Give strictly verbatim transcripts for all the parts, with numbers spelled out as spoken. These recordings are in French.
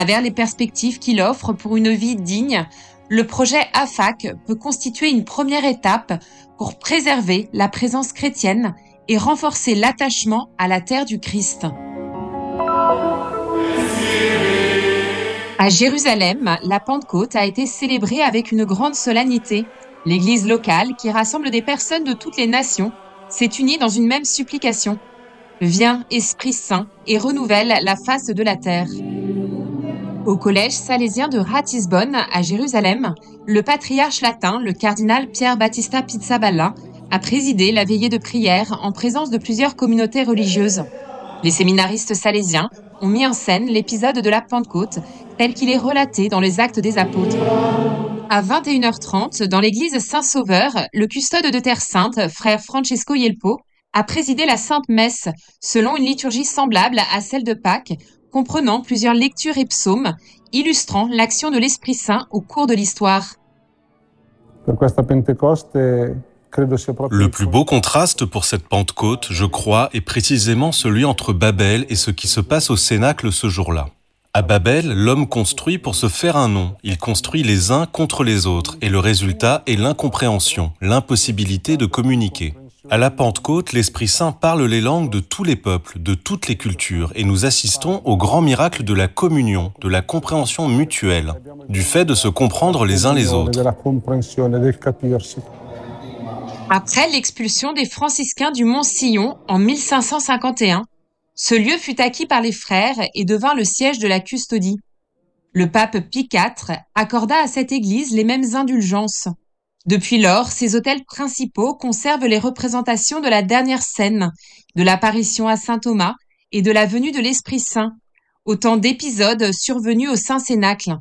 À travers les perspectives qu'il offre pour une vie digne, le projet A F A C peut constituer une première étape pour préserver la présence chrétienne et renforcer l'attachement à la terre du Christ. À Jérusalem, la Pentecôte a été célébrée avec une grande solennité. L'église locale, qui rassemble des personnes de toutes les nations, s'est unie dans une même supplication. Viens, Esprit Saint, et renouvelle la face de la terre. Au collège salésien de Ratisbonne, à Jérusalem, le patriarche latin, le cardinal Pier Battista Pizzaballa, a présidé la veillée de prière en présence de plusieurs communautés religieuses. Les séminaristes salésiens ont mis en scène l'épisode de la Pentecôte tel qu'il est relaté dans les Actes des Apôtres. À vingt et une heures trente, dans l'église Saint-Sauveur, le custode de Terre Sainte, frère Francesco Yelpo, a présidé la Sainte Messe selon une liturgie semblable à celle de Pâques, comprenant plusieurs lectures et psaumes, illustrant l'action de l'Esprit Saint au cours de l'histoire. Le plus beau contraste pour cette Pentecôte, je crois, est précisément celui entre Babel et ce qui se passe au Cénacle ce jour-là. À Babel, l'homme construit pour se faire un nom. Il construit les uns contre les autres, et le résultat est l'incompréhension, l'impossibilité de communiquer. À la Pentecôte, l'Esprit Saint parle les langues de tous les peuples, de toutes les cultures, et nous assistons au grand miracle de la communion, de la compréhension mutuelle, du fait de se comprendre les uns les autres. Après l'expulsion des franciscains du mont Sillon en mille cinq cent cinquante et un, ce lieu fut acquis par les frères et devint le siège de la custodie. Le pape Pie quatre accorda à cette église les mêmes indulgences. Depuis lors, ses autels principaux conservent les représentations de la dernière scène, de l'apparition à saint Thomas et de la venue de l'Esprit Saint, autant d'épisodes survenus au Saint-Cénacle.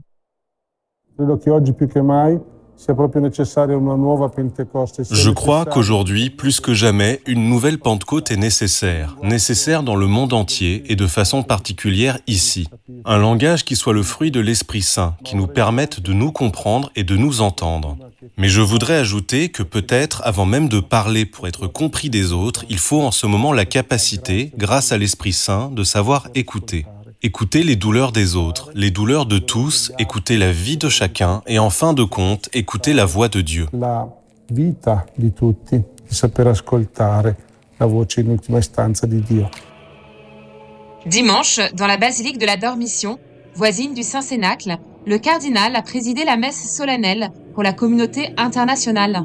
Je crois qu'aujourd'hui, plus que jamais, une nouvelle Pentecôte est nécessaire, nécessaire dans le monde entier et de façon particulière ici. Un langage qui soit le fruit de l'Esprit Saint, qui nous permette de nous comprendre et de nous entendre. Mais je voudrais ajouter que peut-être, avant même de parler pour être compris des autres, il faut en ce moment la capacité, grâce à l'Esprit Saint, de savoir écouter. Écouter les douleurs des autres, les douleurs de tous, écouter la vie de chacun et en fin de compte, écouter la voix de Dieu. La vita di tutti, di saper ascoltare la voce in ultima istanza di Dio. Dimanche, dans la basilique de la Dormition, voisine du Saint-Cénacle, le cardinal a présidé la messe solennelle pour la communauté internationale.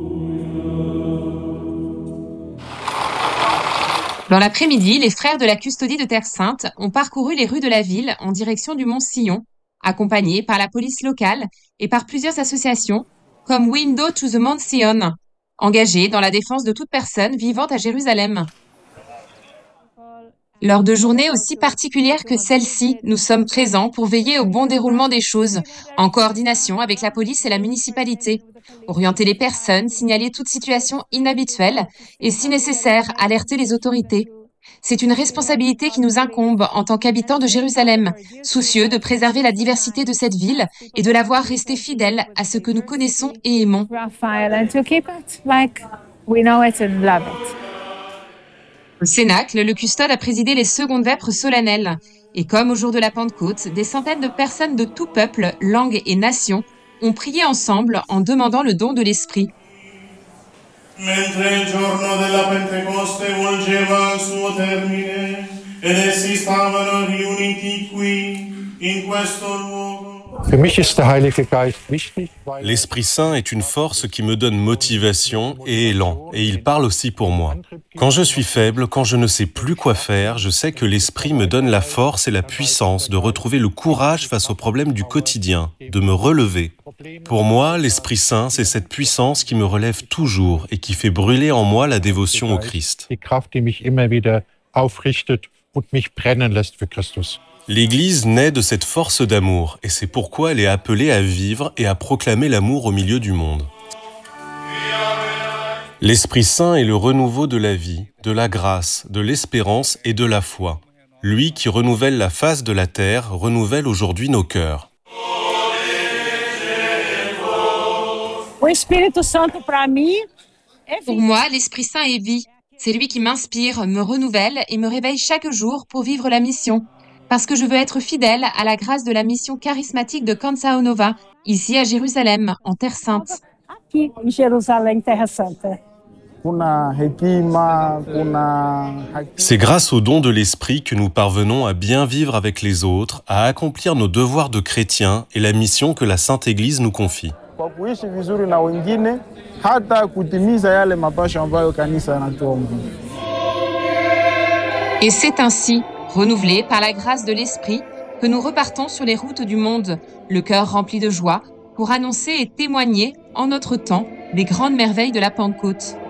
Dans l'après-midi, les frères de la custodie de Terre Sainte ont parcouru les rues de la ville en direction du mont Sillon, accompagnés par la police locale et par plusieurs associations comme Window to the Mount Sion, engagées dans la défense de toute personne vivant à Jérusalem. Lors de journées aussi particulières que celle-ci, nous sommes présents pour veiller au bon déroulement des choses, en coordination avec la police et la municipalité, orienter les personnes, signaler toute situation inhabituelle et, si nécessaire, alerter les autorités. C'est une responsabilité qui nous incombe en tant qu'habitants de Jérusalem, soucieux de préserver la diversité de cette ville et de la voir rester fidèle à ce que nous connaissons et aimons. Au Cénacle, le custode a présidé les secondes vêpres solennelles. Et comme au jour de la Pentecôte, des centaines de personnes de tout peuple, langue et nation ont prié ensemble en demandant le don de l'Esprit. Mentre il giorno della Pentecoste volgeva al suo termine ed essi stavano riuniti qui, in questo luogo. L'Esprit Saint est une force qui me donne motivation et élan, et il parle aussi pour moi. Quand je suis faible, quand je ne sais plus quoi faire, je sais que l'Esprit me donne la force et la puissance de retrouver le courage face aux problèmes du quotidien, de me relever. Pour moi, l'Esprit Saint, c'est cette puissance qui me relève toujours et qui fait brûler en moi la dévotion au Christ. L'Église naît de cette force d'amour, et c'est pourquoi elle est appelée à vivre et à proclamer l'amour au milieu du monde. L'Esprit Saint est le renouveau de la vie, de la grâce, de l'espérance et de la foi. Lui qui renouvelle la face de la terre, renouvelle aujourd'hui nos cœurs. Pour moi, l'Esprit Saint est vie. C'est lui qui m'inspire, me renouvelle et me réveille chaque jour pour vivre la mission. parce que je veux être fidèle à la grâce de la mission charismatique de Canção Nova, ici à Jérusalem, en Terre Sainte. Aqui em Jerusalém, Terra Santa. C'est grâce au don de l'Esprit que nous parvenons à bien vivre avec les autres, à accomplir nos devoirs de chrétiens et la mission que la Sainte Église nous confie. Et c'est ainsi, renouvelés par la grâce de l'Esprit, que nous repartons sur les routes du monde, le cœur rempli de joie, pour annoncer et témoigner, en notre temps, des grandes merveilles de la Pentecôte.